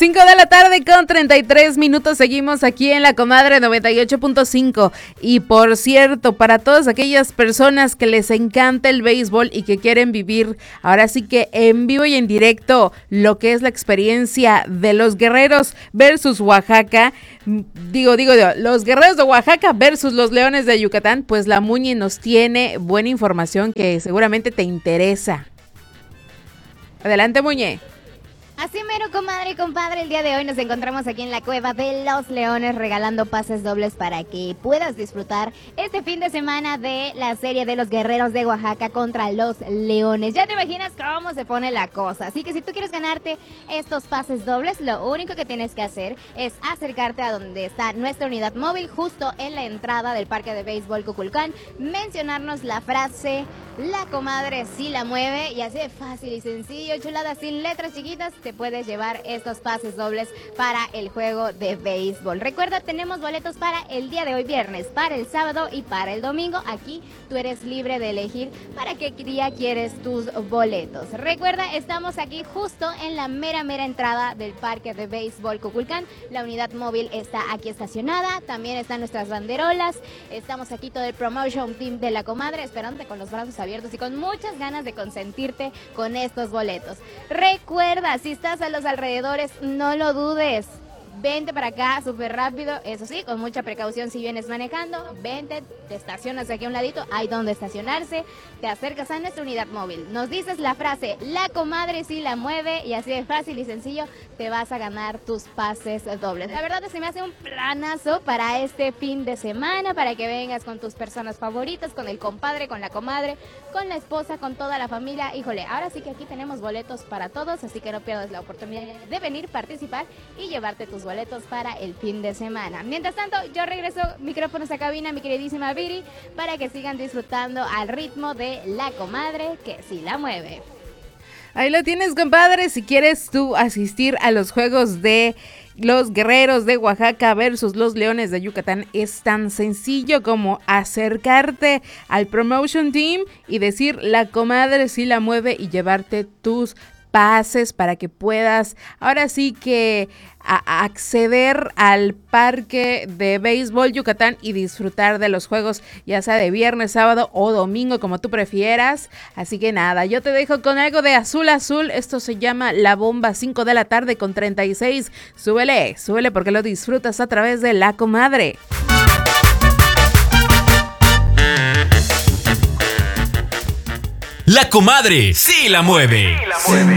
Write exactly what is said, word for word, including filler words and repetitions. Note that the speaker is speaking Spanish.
cinco de la tarde con treinta y tres minutos, seguimos aquí en La Comadre noventa y ocho punto cinco. Y por cierto, para todas aquellas personas que les encanta el béisbol y que quieren vivir ahora sí que en vivo y en directo lo que es la experiencia de los Guerreros versus Oaxaca, digo, digo, digo, los Guerreros de Oaxaca versus los Leones de Yucatán, pues la Muñe nos tiene buena información que seguramente te interesa. Adelante, Muñe. Así mero, comadre y compadre, el día de hoy nos encontramos aquí en la Cueva de los Leones regalando pases dobles para que puedas disfrutar este fin de semana de la serie de los Guerreros de Oaxaca contra los Leones. Ya te imaginas cómo se pone la cosa, así que si tú quieres ganarte estos pases dobles, lo único que tienes que hacer es acercarte a donde está nuestra unidad móvil, justo en la entrada del Parque de Béisbol Cuculcán, mencionarnos la frase "La comadre sí la mueve", y así de fácil y sencillo, chulada, sin letras chiquitas, te puedes llevar estos pases dobles para el juego de béisbol. Recuerda, tenemos boletos para el día de hoy viernes, para el sábado y para el domingo. Aquí tú eres libre de elegir para qué día quieres tus boletos. Recuerda, estamos aquí justo en la mera mera entrada del Parque de Béisbol Cuculcán. La unidad móvil está aquí estacionada, también están nuestras banderolas. Estamos aquí todo el promotion team de La Comadre esperándote con los brazos abiertos y con muchas ganas de consentirte con estos boletos. Recuerda, si estás a los alrededores, no lo dudes. Vente para acá súper rápido, eso sí, con mucha precaución si vienes manejando. Vente, te estacionas aquí a un ladito, hay donde estacionarse. Te acercas a nuestra unidad móvil, nos dices la frase "La comadre sí la mueve", y así de fácil y sencillo te vas a ganar tus pases dobles. La verdad se me hace un planazo para este fin de semana, para que vengas con tus personas favoritas, con el compadre, con la comadre, con la esposa, con toda la familia. Híjole, ahora sí que aquí tenemos boletos para todos, así que no pierdas la oportunidad de venir, participar y llevarte tus boletos para el fin de semana. Mientras tanto, yo regreso micrófonos a cabina, mi queridísima Viri, para que sigan disfrutando al ritmo de La Comadre, que sí la mueve. Ahí lo tienes, compadre. Si quieres tú asistir a los juegos de los Guerreros de Oaxaca versus los Leones de Yucatán, es tan sencillo como acercarte al promotion team y decir "La Comadre sí la mueve" y llevarte tus pases para que puedas ahora sí que a acceder al Parque de Béisbol Yucatán y disfrutar de los juegos, ya sea de viernes, sábado o domingo, como tú prefieras. Así que nada, yo te dejo con algo de Azul Azul. Esto se llama La Bomba, cinco de la tarde con treinta y seis. Súbele, súbele porque lo disfrutas a través de La Comadre. La Comadre sí la mueve. Sí la mueve.